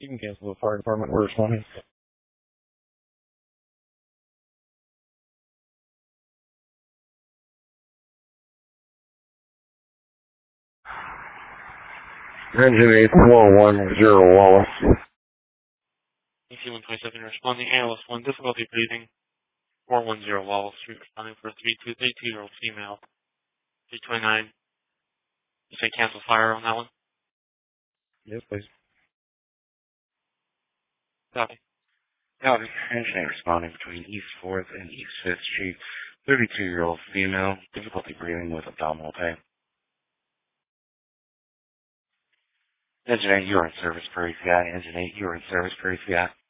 You can cancel the fire department. We're responding. Engine 8410 Wallace. AC-127 responding. ALS-1, difficulty breathing. 410 Wallace Street, responding for 32-year-old female. 329. You say cancel fire on that one? Yes, please. Copy. Copy. Engine 8 responding between East 4th and East 5th Street. 32-year-old female. Difficulty breathing with abdominal pain. Engine 8, you're in service for ACI. Engine 8, you're in service for ACI.